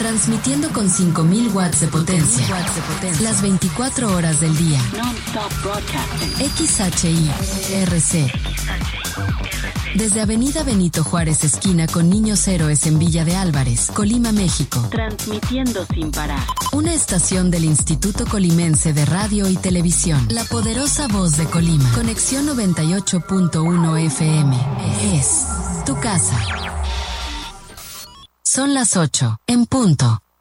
Transmitiendo con 5000 watts de potencia. Las 24 horas del día. Non-stop broadcasting. XHI-RC. Desde Avenida Benito Juárez, esquina con Niños Héroes en Villa de Álvarez, Colima, México. Transmitiendo sin parar. Una estación del Instituto Colimense de Radio y Televisión. La poderosa voz de Colima. Conexión 98.1 FM. Es tu casa. Son las 8, en punto.